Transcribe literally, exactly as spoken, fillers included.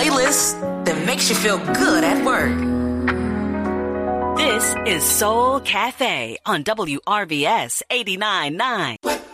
playlist that makes you feel good at work. This is Soul Cafe on W R V S eighty-nine point nine.